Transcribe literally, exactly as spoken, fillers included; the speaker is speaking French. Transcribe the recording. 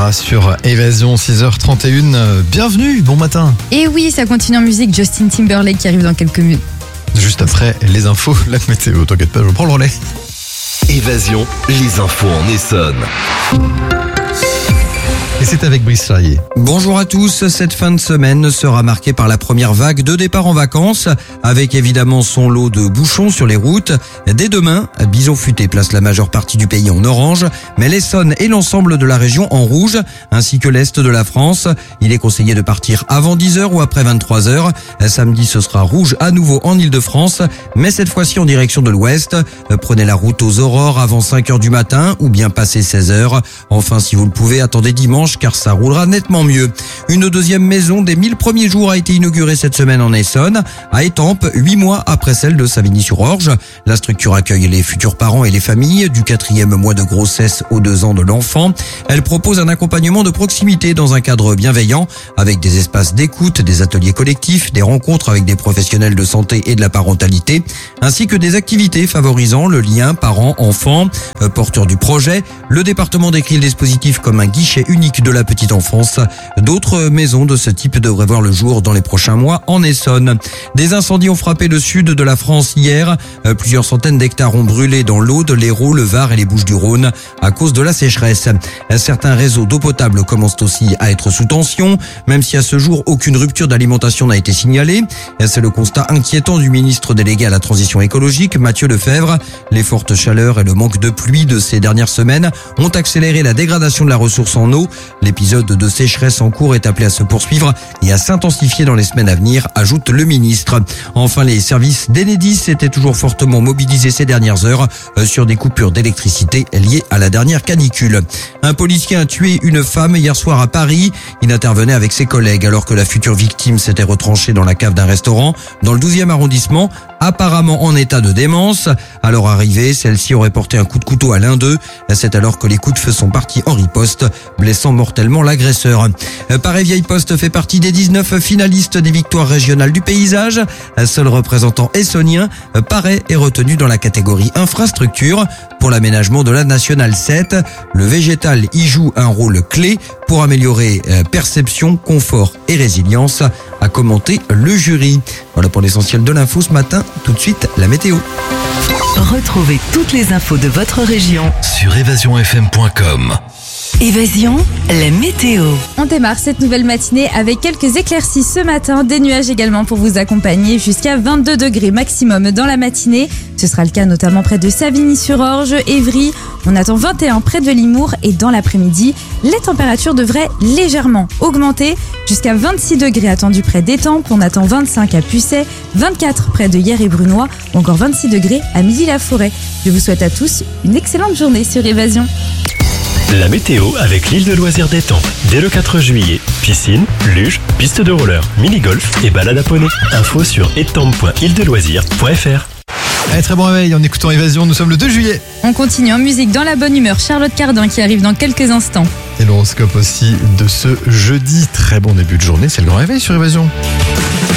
Sarah sur Évasion, six heures trente et une. Bienvenue, bon matin. Et oui, ça continue en musique. Justin Timberlake qui arrive dans quelques minutes. Juste après les infos, la météo, t'inquiète pas, je prends le relais. Évasion, les infos en Essonne. Et c'est avec Brice Charrier. Bonjour à tous, cette fin de semaine sera marquée par la première vague de départ en vacances, avec évidemment son lot de bouchons sur les routes. Dès demain, Bison Futé place la majeure partie du pays en orange, mais l'Essonne et l'ensemble de la région en rouge, ainsi que l'Est de la France. Il est conseillé de partir avant dix heures ou après vingt-trois heures. Samedi, ce sera rouge à nouveau en Ile-de-France, mais cette fois-ci en direction de l'Ouest. Prenez la route aux aurores avant cinq heures du matin ou bien passé seize heures. Enfin, si vous le pouvez, attendez dimanche, car ça roulera nettement mieux. Une deuxième maison des mille premiers jours a été inaugurée cette semaine en Essonne, à Étampes, huit mois après celle de Savigny-sur-Orge. La structure accueille les futurs parents et les familles du quatrième mois de grossesse aux deux ans de l'enfant. Elle propose un accompagnement de proximité dans un cadre bienveillant, avec des espaces d'écoute, des ateliers collectifs, des rencontres avec des professionnels de santé et de la parentalité, ainsi que des activités favorisant le lien parents-enfants. Porteur du projet, le département décrit le dispositif comme un guichet unique de la petite enfance. D'autres maisons de ce type devraient voir le jour dans les prochains mois en Essonne. Des incendies ont frappé le sud de la France hier. Plusieurs centaines d'hectares ont brûlé dans l'Aude, l'Hérault, le Var et les Bouches-du-Rhône à cause de la sécheresse. Certains réseaux d'eau potable commencent aussi à être sous tension, même si à ce jour aucune rupture d'alimentation n'a été signalée. C'est le constat inquiétant du ministre délégué à la transition écologique, Mathieu Lefebvre. Les fortes chaleurs et le manque de pluie de ces dernières semaines ont accéléré la dégradation de la ressource en eau. L'épisode de sécheresse en cours est appelé à se poursuivre et à s'intensifier dans les semaines à venir, ajoute le ministre. Enfin, les services d'Enedis étaient toujours fortement mobilisés ces dernières heures sur des coupures d'électricité liées à la dernière canicule. Un policier a tué une femme hier soir à Paris. Il intervenait avec ses collègues alors que la future victime s'était retranchée dans la cave d'un restaurant dans le douzième arrondissement, apparemment en état de démence. À leur arrivée, celle-ci aurait porté un coup de couteau à l'un d'eux. C'est alors que les coups de feu sont partis en riposte, blessant mortellement l'agresseur. Paray-Vieille-Poste fait partie des dix-neuf finalistes des victoires régionales du paysage. Seul représentant essonnien, Paray est retenu dans la catégorie infrastructure. Pour l'aménagement de la Nationale sept, le végétal y joue un rôle clé pour améliorer perception, confort et résilience, a commenté le jury. Voilà pour l'essentiel de l'info ce matin. Tout de suite, la météo. Retrouvez toutes les infos de votre région Sur évasion f m point com. Évasion, la météo. On démarre cette nouvelle matinée avec quelques éclaircies ce matin, des nuages également pour vous accompagner, jusqu'à vingt-deux degrés maximum dans la matinée. Ce sera le cas notamment près de Savigny-sur-Orge, Évry. On attend vingt et un près de Limours et dans l'après-midi, les températures devraient légèrement augmenter. Jusqu'à vingt-six degrés attendus près d'Étampes. On attend vingt-cinq à Pucet, vingt-quatre près de Hyères et Brunois ou encore vingt-six degrés à Midi-la-Forêt. Je vous souhaite à tous une excellente journée sur Évasion. La météo avec l'île de loisirs d'Étampes. Dès le quatre juillet, piscine, luge, piste de roller, mini-golf et balade à poney. Info sur étampes point île de loisirs point f r. Allez, très bon réveil en écoutant Évasion, nous sommes le deux juillet. On continue en musique dans la bonne humeur. Charlotte Cardin qui arrive dans quelques instants. Et l'horoscope aussi de ce jeudi. Très bon début de journée, c'est le grand réveil sur Évasion.